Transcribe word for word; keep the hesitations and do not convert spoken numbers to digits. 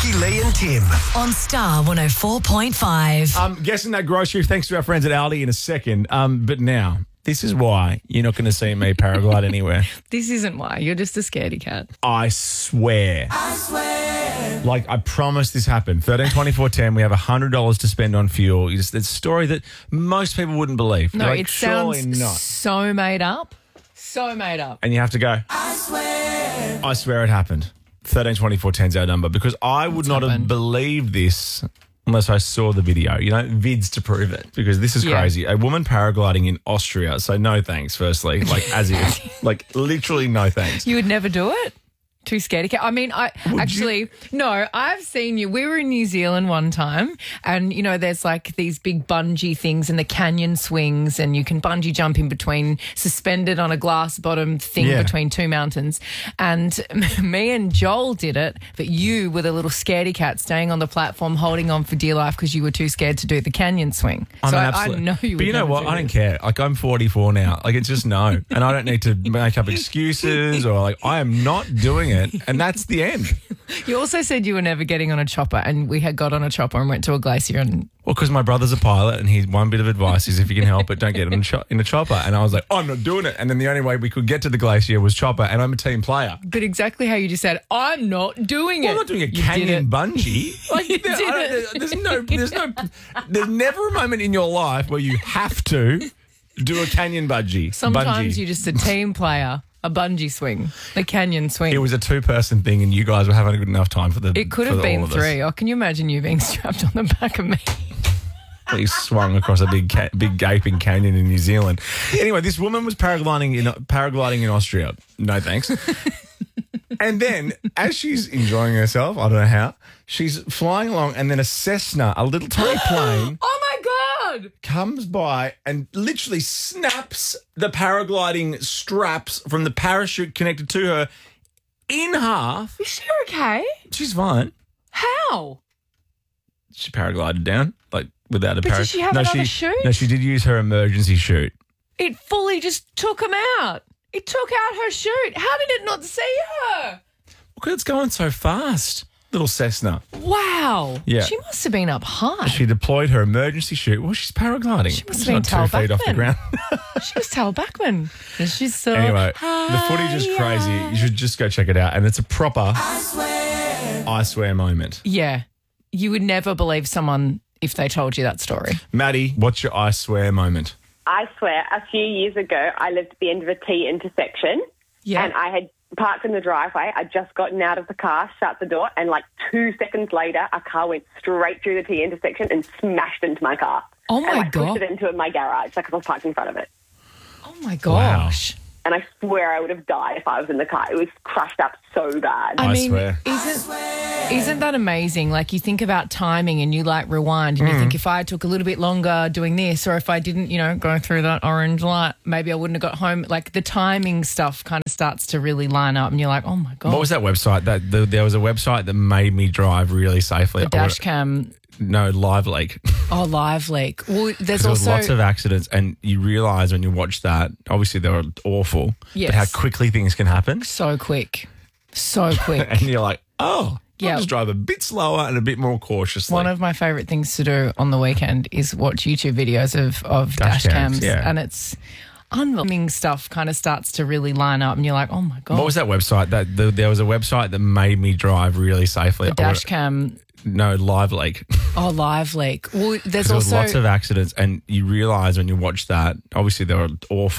Jackie, Lee and Tim. On Star one oh four point five. Um, guessing that grocery, thanks to our friends at Aldi in a second. Um, but now, this is why you're not going to see me paraglide anywhere. This isn't why. You're just a scaredy cat. I swear. I swear. Like, I promise this happened. thirteen twenty-four ten, we have one hundred dollars to spend on fuel. It's a story that most people wouldn't believe. No, like, it surely sounds not. so made up. So made up. And you have to go, I swear. I swear it happened. thirteen twenty-four ten's our number, because I would What's not happened? have believed this unless I saw the video. You know, vids to prove it, because this is Yeah. crazy. A woman paragliding in Austria. So no thanks, firstly. Like, as if. Like, literally no thanks. You would never do it? Too scaredy cat. I mean, I Would actually, you? no, I've seen you. We were in New Zealand one time and, you know, there's like these big bungee things and the canyon swings and you can bungee jump in between, suspended on a glass bottom thing Yeah. between two mountains. And me and Joel did it, but you were the little scaredy cat staying on the platform holding on for dear life because you were too scared to do the canyon swing. I'm so an I, absolute- I know you would But you know never what? do I don't this. care. Like, I'm forty-four now. Like, it's just no. And I don't need to make up excuses or, like, I am not doing it. And that's the end. You also said you were never getting on a chopper and we had got on a chopper and went to a glacier and Well, because my brother's a pilot, and his one bit of advice is if you can help it, don't get in a, cho- in a chopper. And I was like, I'm not doing it. And then the only way we could get to the glacier was chopper, and I'm a team player. But exactly how you just said, I'm not doing Well, it. I'm not doing a You did canyon it. bungee. Like, You there, did I don't- it. there's no, there's no, there's never a moment in your life where you have to do a canyon bungee. Sometimes bungee. you're just a team player, a bungee swing, a canyon swing. It was a two-person thing, and you guys were having a good enough time for the. It could for have the- been all of us. three. Oh, can you imagine you being strapped on the back of me? He swung across a big, ca- big gaping canyon in New Zealand. Anyway, this woman was paragliding in paragliding in Austria. No thanks. And then, as she's enjoying herself, I don't know how, she's flying along, and then a Cessna, a little tiny plane, Oh my God! comes by and literally snaps the paragliding straps from the parachute connected to her in half. Is she okay? She's fine. How? She paraglided down, like, without a But did parachute. she have no, another she, chute? No, she did use her emergency chute. It fully just took him out. It took out her chute. How did it not see her? Because it's going so fast. Little Cessna. Wow. Yeah. She must have been up high. She deployed her emergency chute. Well, she's paragliding. She must have She's been not two Tal feet off the Bachman. ground. She was Tal Bachman. And she's so Anyway, the footage is crazy. You should just go check it out. And it's a proper I swear, I swear moment. Yeah. You would never believe someone if they told you that story. Maddie, what's your I swear moment? I swear, a few years ago, I lived at the end of a T intersection, Yeah. and I had parked in the driveway. I'd just gotten out of the car, shut the door, and like two seconds later, a car went straight through the T intersection and smashed into my car. Oh, my and, like, God. pushed it into my garage, like I was parked in front of it. Oh, my gosh. And I swear I would have died if I was in the car. It was crushed up so bad. I, I mean, swear. Isn't, isn't that amazing? Like, you think about timing and you, like, rewind and you think if I took a little bit longer doing this or if I didn't, you know, go through that orange light, maybe I wouldn't have got home. Like, the timing stuff kind of starts to really line up and you're like, oh, my God. What was that website? That the, There was a website that made me drive really safely. The dash cam. No, Live Leak. Oh, Live Leak. Well, there's There was also lots of accidents, and you realise when you watch that, obviously they were awful, Yes. but how quickly things can happen. so quick. So quick. And you're like, oh, Yeah. I'll just drive a bit slower and a bit more cautiously. One of my favourite things to do on the weekend is watch YouTube videos of, of Dash dash, cams, cams, yeah. and it's unbelievable stuff kind of starts to really line up and you're like, oh my God. What was that website? That the, There was a website that made me drive really safely. The dash cam. No, Live Leak. Oh, Live Leak. Well, there's There was also lots of accidents, and you realise when you watch that, obviously they were awful.